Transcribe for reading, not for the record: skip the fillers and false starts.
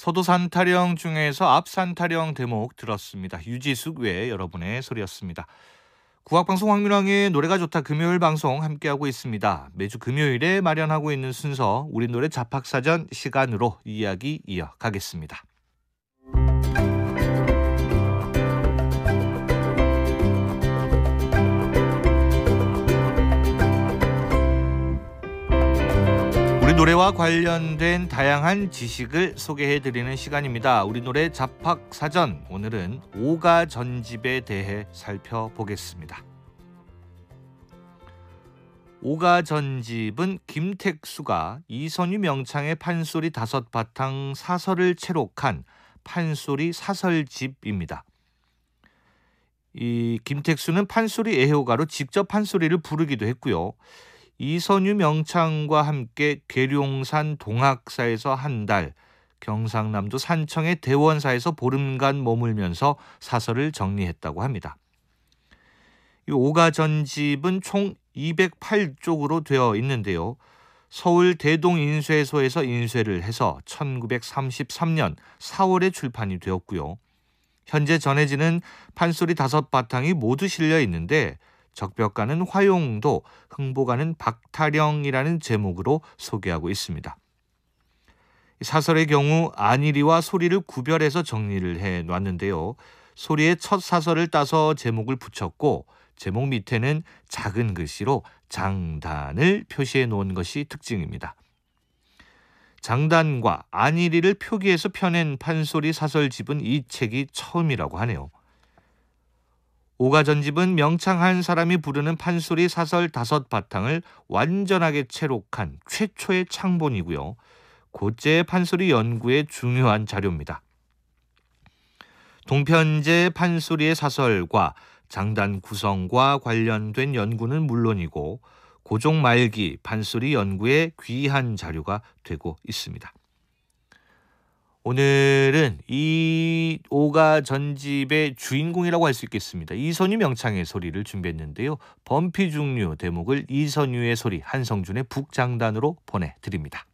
서도산 타령 중에서 앞산 타령 대목 들었습니다. 유지숙 외 여러분의 소리였습니다. 국악방송 황민왕의 노래가 좋다 금요일 방송 함께하고 있습니다. 매주 금요일에 마련하고 있는 순서 우리 노래 잡학사전 시간으로 이야기 이어가겠습니다. 우리 노래와 관련된 다양한 지식을 소개해드리는 시간입니다. 우리 노래 잡학사전, 오늘은 오가전집에 대해 살펴보겠습니다. 오가전집은 김택수가 이선유 명창의 판소리 5바탕 사설을 채록한 판소리 사설집입니다. 이 김택수는 판소리 애호가로 직접 판소리를 부르기도 했고요. 이선유 명창과 함께 계룡산 동학사에서 한 달, 경상남도 산청의 대원사에서 보름간 머물면서 사설을 정리했다고 합니다. 이 오가전집은 총 208쪽으로 되어 있는데요. 서울 대동인쇄소에서 인쇄를 해서 1933년 4월에 출판이 되었고요. 현재 전해지는 판소리 5바탕이 모두 실려 있는데 적벽가는 화용도, 흥보가는 박타령이라는 제목으로 소개하고 있습니다. 사설의 경우 안일이와 소리를 구별해서 정리를 해놨는데요. 소리의 첫 사설을 따서 제목을 붙였고 제목 밑에는 작은 글씨로 장단을 표시해 놓은 것이 특징입니다. 장단과 안일이를 표기해서 펴낸 판소리 사설집은 이 책이 처음이라고 하네요. 오가전집은 명창 한 사람이 부르는 판소리 사설 5바탕을 완전하게 채록한 최초의 창본이고요. 고제의 판소리 연구에 중요한 자료입니다. 동편제 판소리의 사설과 장단 구성과 관련된 연구는 물론이고 고종 말기 판소리 연구에 귀한 자료가 되고 있습니다. 오늘은 이 오가전집의 주인공이라고 할 수 있겠습니다. 이선유 명창의 소리를 준비했는데요. 범피중류 대목을 이선유의 소리 한성준의 북장단으로 보내드립니다.